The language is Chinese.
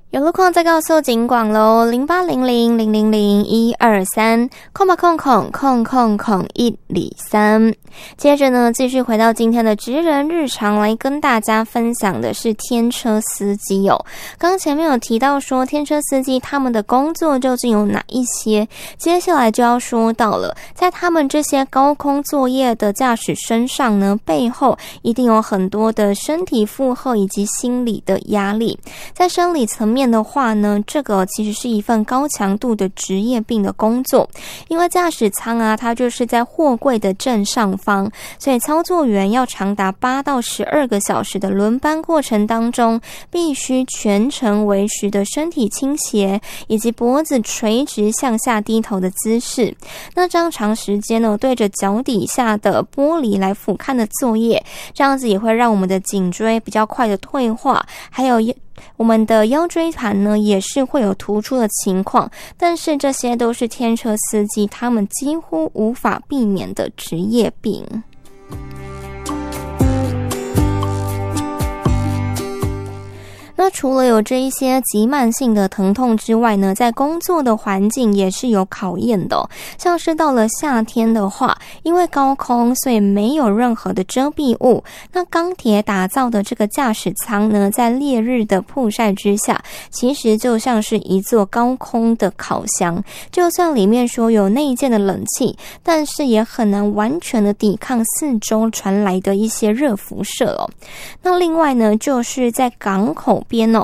有路况再告诉警广喽，0800000123，空123。接着呢，继续回到今天的职人日常，来跟大家分享的是天车司机哦。刚前面有提到说，天车司机他们的工作究竟有哪一些？接下来就要说到了，在他们这些高空作业的驾驶身上呢，背后一定有很多的身体负荷以及心理的压力。在生理层面的话呢，这个其实是一份高强度的职业病的工作，因为驾驶舱啊，它就是在货柜的正上方，所以操作员要长达8到12个小时的轮班过程当中，必须全程维持的身体倾斜以及脖子垂直向下低头的姿势。那这样长时间呢，对着脚底下的玻璃来俯瞰的作业，这样子也会让我们的颈椎比较快的退化，还有我们的腰椎盘呢也是会有突出的情况，但是这些都是天车司机他们几乎无法避免的职业病。那除了有这一些急慢性的疼痛之外呢，在工作的环境也是有考验的哦。像是到了夏天的话，因为高空，所以没有任何的遮蔽物。那钢铁打造的这个驾驶舱呢，在烈日的曝晒之下，其实就像是一座高空的烤箱。就算里面说有内建的冷气，但是也很难完全的抵抗四周传来的一些热辐射哦。那另外呢，就是在港口边哦，